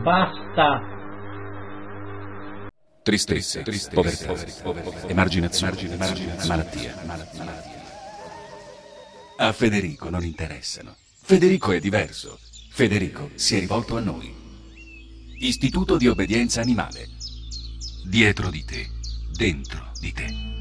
Basta! Tristezza, povertà, emarginazione, malattia. A Federico non interessano. Federico è diverso. Federico si è rivolto a noi. Istituto di obbedienza animale. Dietro di te, dentro di te.